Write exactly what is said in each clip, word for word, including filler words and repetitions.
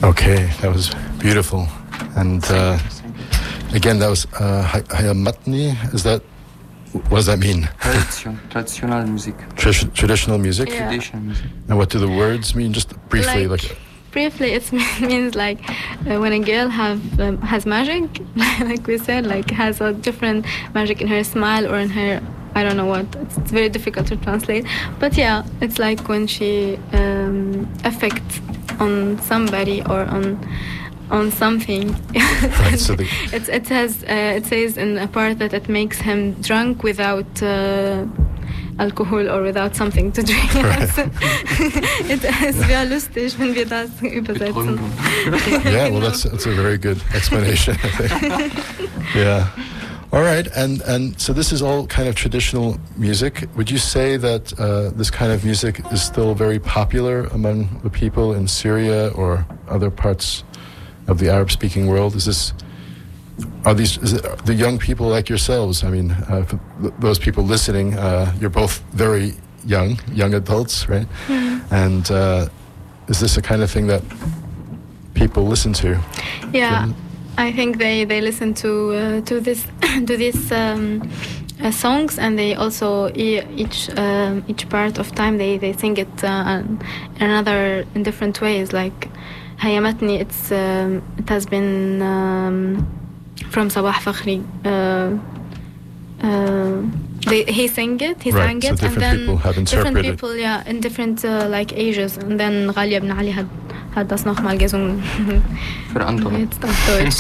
Okay, that was beautiful. And uh, again, that was uh, Hayamatni. Is that, what does that mean? Tradition, traditional music. Tra- traditional music? Yeah. Traditional music. And what do the words mean? Just briefly, like... like briefly, it means like uh, when a girl have um, has magic, like we said, like has a different magic in her smile or in her, I don't know what. It's, it's very difficult to translate. But yeah, it's like when she um, affects on somebody or on on something. Right, so the, it's, it has uh, it says in a part that it makes him drunk without uh, alcohol or without something to drink. Right. Es ist sehr lustig, wenn wir das übersetzen. yeah, well, that's that's a very good explanation, I think. Yeah. All right, and and so this is all kind of traditional music. Would you say that uh, this kind of music is still very popular among the people in Syria or other parts of the Arab-speaking world? Is this, are these is it, the young people like yourselves? I mean, uh, for th- those people listening, uh, you're both very young, young adults, right? Mm-hmm. And uh, is this a kind of thing that people listen to? Yeah. Yeah. I think they, they listen to uh, to this to these um, uh, songs, and they also e- each um, each part of time they, they sing it uh, in another in different ways. Like Hayamatni, it's um, it has been um, from Sabah Fakhri. Uh, uh, they, he sang it, he Right, sang so it, and different then people have different interpreted. people, yeah, in different uh, like ages. And then Ghalia ibn Ali had hat das nochmal gesungen. Für andere. Jetzt auf Deutsch.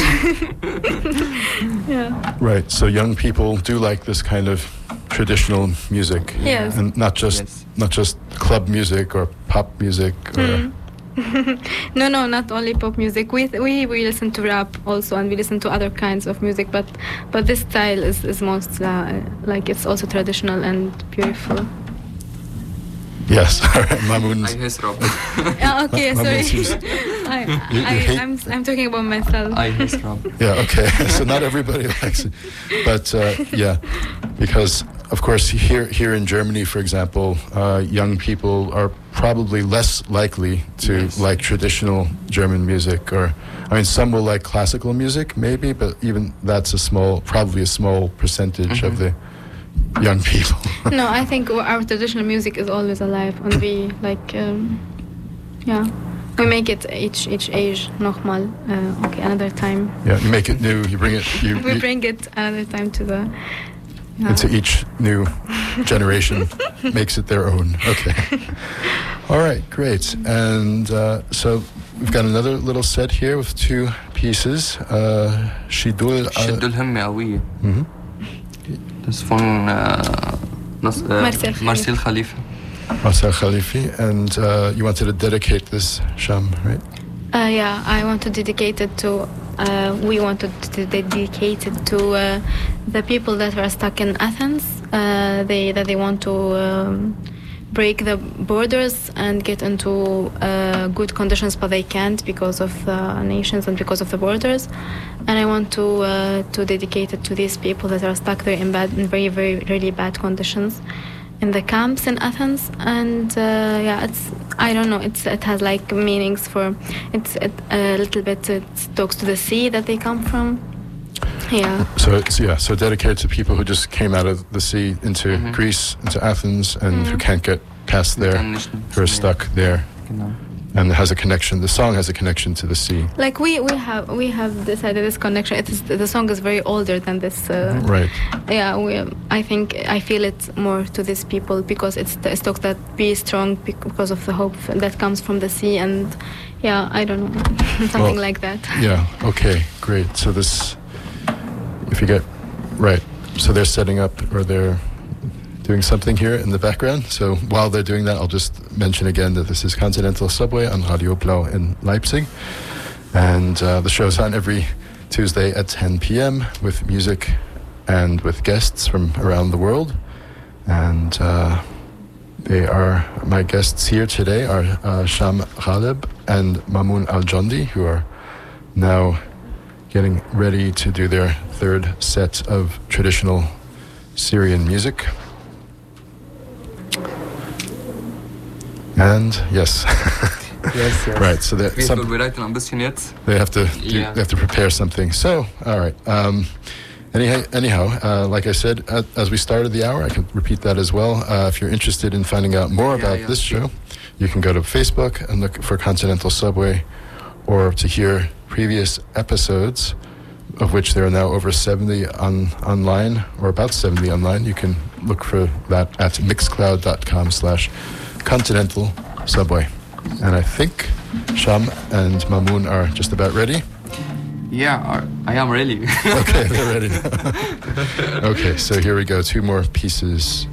Yeah. Right, so young people do like this kind of traditional music, Yes. and not just Yes. not just club music or pop music. Or, Mm. no, no, not only pop music. We we we listen to rap also, and we listen to other kinds of music. But but this style is is most uh, like it's also traditional and beautiful. Yes, all right, Mamoun. I hate rap. Yeah, okay, Ma- sorry. Mamoun seems- I, You- you I, hate- I'm I'm talking about myself. I hate rap. Yeah, okay. So not everybody likes it, but uh, yeah, because of course here here in Germany, for example, uh, young people are probably less likely to Yes. like traditional German music, or I mean, some will like classical music, maybe, but even that's a small, probably a small percentage of Mhm. the young people. No, I think our traditional music is always alive, and we like, um, yeah, we make it each each age nochmal. Uh, okay, another time. Yeah, you make it new. You bring it. You, We you- bring it another time to the. yeah. into each new generation makes it their own. Okay. All right, great. And uh, so we've got another little set here with two pieces. Uh, Shidul. شدوا الهمة قوية. Mhm. Das ist von äh, Nas- äh, Marcel Khalifa. Marcel Khalifa. Marcel Khalifi. And uh, you wanted to dedicate this, Sham, right? Uh, yeah, I want to dedicate it to. Uh, we wanted to dedicate it to uh, the people that were stuck in Athens. Uh, they that they want to um, break the borders and get into uh, good conditions, but they can't because of the nations and because of the borders. And I want to uh, to dedicate it to these people that are stuck there in bad, in very, very, really bad conditions in the camps in Athens. And uh, yeah, it's I don't know. It's it has like meanings for it's it, a little bit. It talks to the sea that they come from. Yeah. So it's, yeah, so dedicated to people who just came out of the sea into Mhm. Greece, into Athens, and who Mhm. can't get past there, Kann nicht- who are stuck there, Genau. and it has a connection. The song has a connection to the sea. Like we, we have we have decided this connection. It is the song is very older than this. Uh, Right. Yeah, we, I think I feel it more to these people because it's the talk that be strong because of the hope that comes from the sea, and yeah, I don't know, something Well, like that. Yeah. Okay. Great. So this, if you get right, so they're setting up or they're doing something here in the background. So while they're doing that, I'll just mention again that this is Continental Subway on Radio Blau in Leipzig, and uh, the show's on every Tuesday at ten p.m. with music and with guests from around the world. And uh, they are my guests here today are uh, Sham Ghalib and Mamoun Al-Jondi, who are now getting ready to do their third set of traditional Syrian music. And yes, Yes, yes. Right. So that Wir some, bereiten ein bisschen jetzt. they have to do, Yeah. they have to prepare something. So, all right. Um, anyhow, anyhow, uh, like I said, uh, as we started the hour, I can repeat that as well. Uh, if you're interested in finding out more Yeah, about yeah. this show, you can go to Facebook and look for Continental Subway, or to hear previous episodes, of which there are now over seventy on online, or about seventy online. You can look for that at mixcloud.com slash Continental Subway. And I think Sham and Mamoon are just about ready. Yeah, I am ready. Okay, they're ready now. Okay, so here we go. Two more pieces